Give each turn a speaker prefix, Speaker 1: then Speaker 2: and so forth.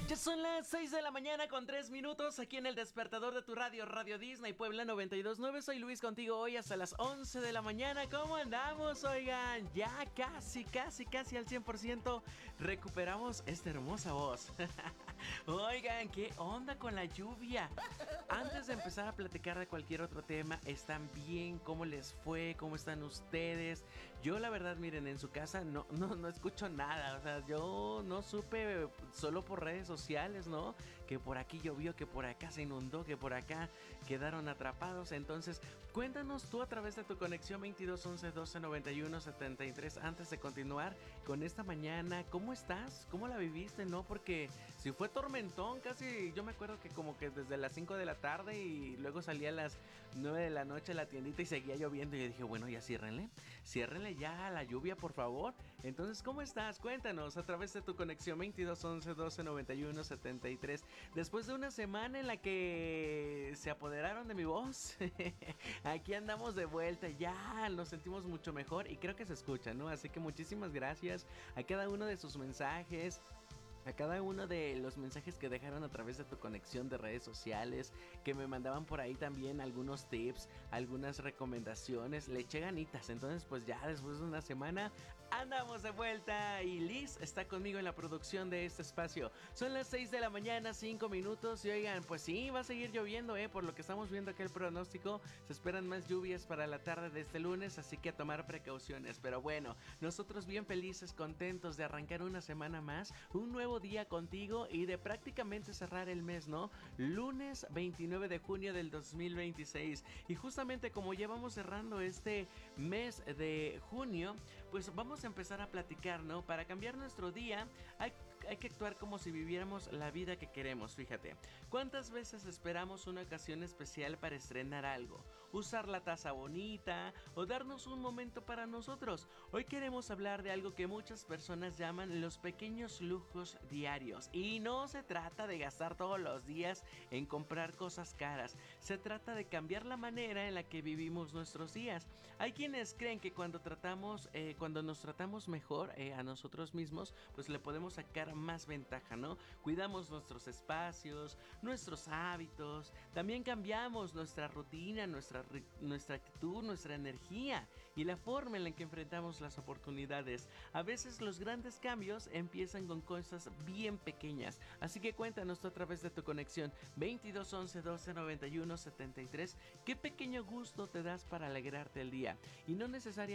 Speaker 1: Ya son las 6 de la mañana con 3 minutos aquí en el despertador de tu radio, Radio Disney Puebla 92.9. Soy Luis contigo hoy hasta las 11 de la mañana. ¿Cómo andamos? Oigan, ya casi al 100% recuperamos esta hermosa voz. Oigan, ¿qué onda con la lluvia? Antes de empezar a platicar de cualquier otro tema, ¿están bien? ¿Cómo les fue? ¿Cómo están ustedes? Yo la verdad, miren, en su casa no escucho nada. O sea, yo no supe solo por redes sociales, ¿no? Que por aquí llovió, que por acá se inundó, que por acá quedaron atrapados. Entonces, cuéntanos tú a través de tu conexión 22 11 12 91 73. Antes de continuar con esta mañana, ¿cómo estás? ¿Cómo la viviste, no? Porque si fue tormentón, casi yo me acuerdo que como que desde las 5 de la tarde y luego salía a las 9 de la noche a la tiendita y seguía lloviendo y yo dije, bueno, ya ciérrenle ya a la lluvia, por favor. Entonces, ¿cómo estás? Cuéntanos a través de tu conexión 22 11 12 91 73. Después de una semana en la que se apoderaron de mi voz, aquí andamos de vuelta, ya nos sentimos mucho mejor y creo que se escucha, ¿no? Así que muchísimas gracias a cada uno de sus mensajes, a cada uno de los mensajes que dejaron a través de tu conexión de redes sociales, que me mandaban por ahí también algunos tips, algunas recomendaciones. Le eché ganitas, entonces pues ya después de una semana andamos de vuelta y Liz está conmigo en la producción de este espacio. Son las 6 de la mañana, 5 minutos y oigan, pues sí, va a seguir lloviendo, por lo que estamos viendo aquí el pronóstico. Se esperan más lluvias para la tarde de este lunes, así que a tomar precauciones. Pero bueno, nosotros bien felices, contentos de arrancar una semana más, un nuevo día contigo y de prácticamente cerrar el mes, ¿no? Lunes 29 de junio del 2026. Y justamente como ya vamos cerrando este mes de junio, pues vamos a empezar a platicar, ¿no? Para cambiar nuestro día hay que actuar como si viviéramos la vida que queremos, fíjate. ¿Cuántas veces esperamos una ocasión especial para estrenar algo? Usar la taza bonita o darnos un momento para nosotros. Hoy queremos hablar de algo que muchas personas llaman los pequeños lujos diarios. Y no se trata de gastar todos los días en comprar cosas caras. Se trata de cambiar la manera en la que vivimos nuestros días. Hay quienes creen que cuando nos tratamos mejor a nosotros mismos, pues le podemos sacar más ventaja, ¿no? Cuidamos nuestros espacios, nuestros hábitos, también cambiamos nuestra rutina, nuestra actitud, nuestra energía y la forma en la que enfrentamos las oportunidades. A veces los grandes cambios empiezan con cosas bien pequeñas, así que cuéntanos tú a través de tu conexión 22 11 12 91 73 qué pequeño gusto te das para alegrarte el día y no necesariamente